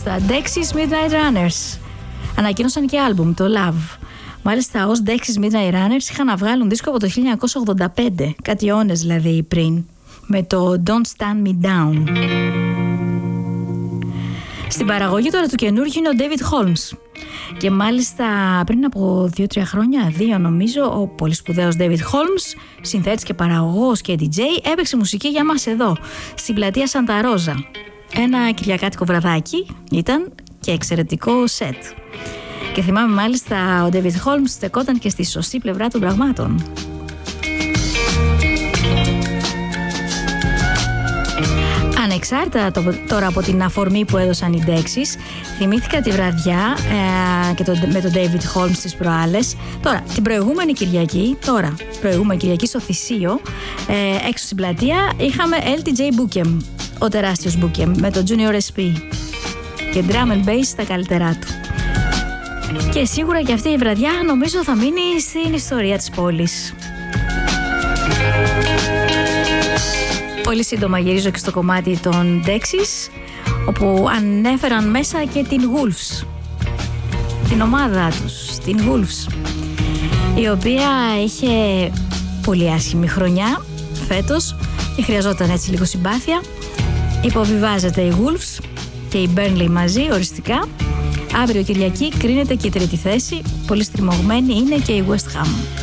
μάλιστα. Dexys Midnight Runners. Ανακοίνωσαν και άλμπουμ, το Love. Μάλιστα, ως Dexys Midnight Runners είχαν να βγάλουν δίσκο από το 1985, κάτι αιώνες δηλαδή πριν, με το Don't Stand Me Down. Στην παραγωγή τώρα του καινούργιου είναι ο David Holmes. Και μάλιστα πριν από 2-3 χρόνια, 2 νομίζω, ο πολύ σπουδαίος David Holmes, συνθέτης και παραγωγός και DJ, έπαιξε μουσική για μας εδώ, στην πλατεία Σαντα Ρόζα. Ένα κυριακάτικο βραδάκι ήταν και εξαιρετικό σετ. Και θυμάμαι μάλιστα ο David Holmes στεκόταν και στη σωστή πλευρά των πραγμάτων. Ανεξάρτητα τώρα από την αφορμή που έδωσαν οι Dexys, θυμήθηκα τη βραδιά με τον David Holmes τις προάλλες. Τώρα, την προηγούμενη Κυριακή στο Θησίο, έξω στην πλατεία, είχαμε LTJ Bookem, ο τεράστιος Bookem, με τον Junior SP και drum and bass στα καλύτερά του. Και σίγουρα και αυτή η βραδιά νομίζω θα μείνει στην ιστορία της πόλης. Πολύ σύντομα γυρίζω και στο κομμάτι των Dexys, όπου ανέφεραν μέσα και την Wolves, την ομάδα τους, την Wolves, η οποία είχε πολύ άσχημη χρονιά φέτος και χρειαζόταν έτσι λίγο συμπάθεια. Υποβιβάζεται η Wolves και η Burnley μαζί οριστικά. Αύριο Κυριακή κρίνεται και η τρίτη θέση, πολύ στριμωγμένη είναι και η West Ham.